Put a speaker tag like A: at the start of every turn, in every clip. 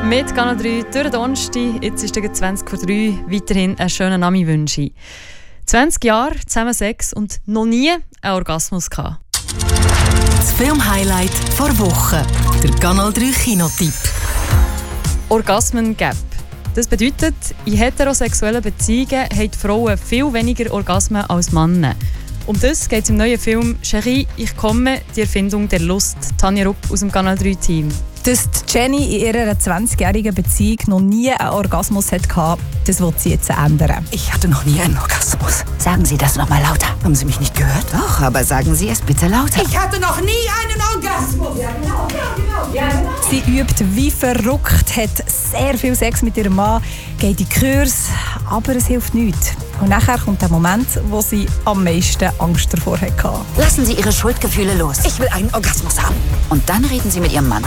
A: Mit Kanal 3 durch den Donnerstag, jetzt ist es 20 vor 3, weiterhin einen schönen Nami wünsche. 20 Jahre, zusammen Sex und noch nie einen Orgasmus gehabt.
B: Das Filmhighlight vor Woche, der Kanal 3 Kinotipp.
A: Orgasmen Gap. Das bedeutet, in heterosexuellen Beziehungen haben die Frauen viel weniger Orgasmen als Männer. Um das geht es im neuen Film «Chérie, ich komme, die Erfindung der Lust». Tanja Rupp aus dem Kanal 3-Team.
C: Dass Jenny in ihrer 20-jährigen Beziehung noch nie einen Orgasmus hatte, das will sie jetzt ändern.
D: Ich hatte noch nie einen Orgasmus. Sagen Sie das noch mal lauter. Haben Sie mich nicht gehört? Doch, aber sagen Sie es bitte lauter. Ich hatte noch nie einen Orgasmus. Ja, genau.
C: Sie übt wie verrückt, hat sehr viel Sex mit ihrem Mann, geht in Kurs, aber es hilft nichts. Und nachher kommt der Moment, wo sie am meisten Angst davor hatte.
D: Lassen Sie Ihre Schuldgefühle los. Ich will einen Orgasmus haben. Und dann reden Sie mit Ihrem Mann.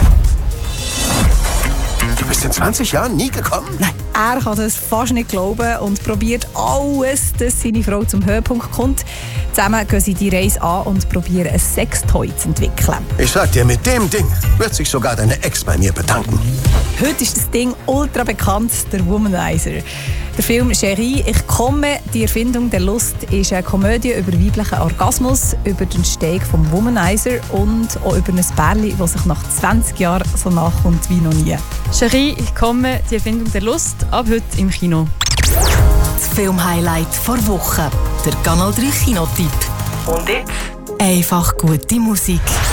E: Du bist in 20 Jahren nie gekommen?
D: Nein.
C: Er kann das fast nicht glauben und probiert alles, dass seine Frau zum Höhepunkt kommt. Zusammen gehen sie die Reise an und probieren, ein Sextoy zu entwickeln.
E: Ich sag dir, mit dem Ding wird sich sogar deine Ex bei mir bedanken.
C: Heute ist das Ding ultra bekannt, der Womanizer. Der Film «Chérie, ich komme, die Erfindung der Lust» ist eine Komödie über weiblichen Orgasmus, über den Steg vom Womanizer und auch über ein Pärchen, das sich nach 20 Jahren so nachkommt wie noch nie.
A: «Chérie, ich komme, die Erfindung der Lust», ab heute im Kino.
B: Das Filmhighlight vor Woche, der Kanal 3 Kinotipp.
A: Und jetzt?
B: Einfach gute Musik.